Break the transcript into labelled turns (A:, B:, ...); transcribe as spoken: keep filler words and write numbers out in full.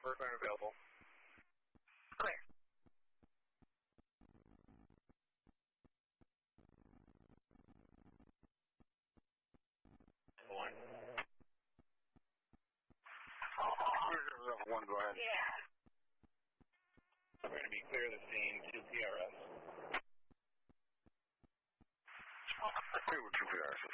A: First line available.
B: Clear.
A: One.
C: One, go ahead.
B: Yeah.
A: We're going to be clear the scene to P R S.
C: Two, two P R S.